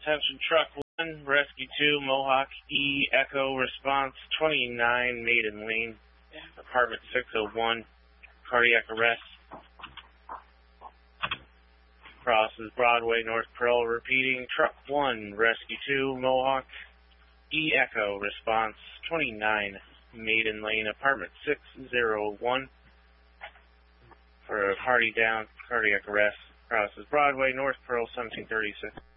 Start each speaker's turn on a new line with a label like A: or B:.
A: attention truck 1, rescue 2, Mohawk E Echo response 29, Maiden Lane, apartment 601, cardiac arrest. Crosses Broadway, North Pearl, repeating truck 1, rescue 2, Mohawk E Echo response 29, Maiden Lane, apartment 601, for Hardy down, cardiac arrest. Crosses Broadway, North Pearl, 1736.